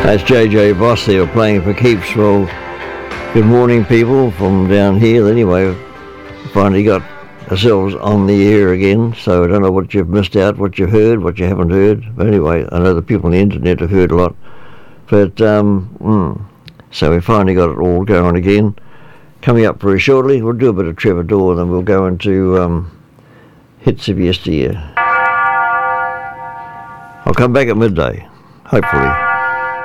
That's JJ Boss there playing for keeps. Well, good morning, people from down here. Anyway, finally got ourselves on the air again, so I don't know what you've missed out, what you've heard, what you haven't heard. But anyway, I know the people on the internet have heard a lot. But, so we finally got it all going again. Coming up very shortly, we'll do a bit of Trevor Dore, then we'll go into hits of yesteryear. I'll come back at midday, hopefully.